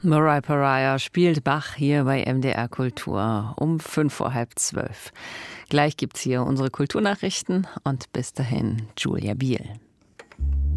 Mariah spielt Bach hier bei MDR Kultur um 11:55. Gleich gibt's hier unsere Kulturnachrichten und bis dahin Julia Biel.